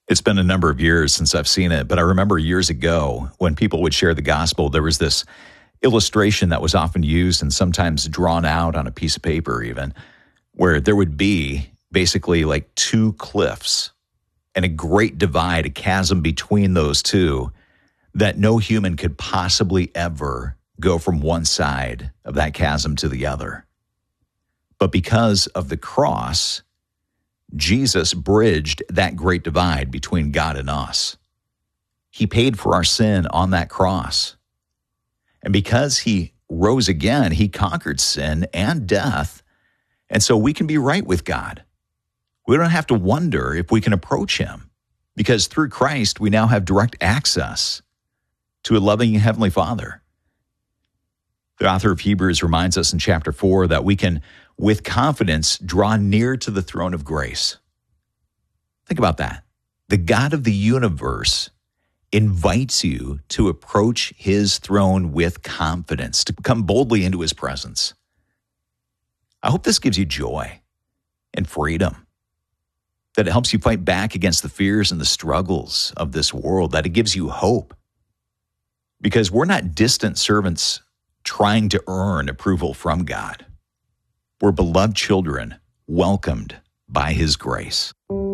It's been a number of years since I've seen it, but I remember years ago when people would share the gospel, there was this illustration that was often used and sometimes drawn out on a piece of paper even, where there would be basically like two cliffs and a great divide, a chasm between those two, that no human could possibly ever go from one side of that chasm to the other. But because of the cross, Jesus bridged that great divide between God and us. He paid for our sin on that cross. And because he rose again, he conquered sin and death. And so we can be right with God. We don't have to wonder if we can approach him, because through Christ, we now have direct access to a loving Heavenly Father. The author of Hebrews reminds us in chapter 4 that we can, with confidence, draw near to the throne of grace. Think about that. The God of the universe invites you to approach his throne with confidence, to come boldly into his presence. I hope this gives you joy and freedom, that it helps you fight back against the fears and the struggles of this world, that it gives you hope. Because we're not distant servants trying to earn approval from God. We're beloved children welcomed by his grace.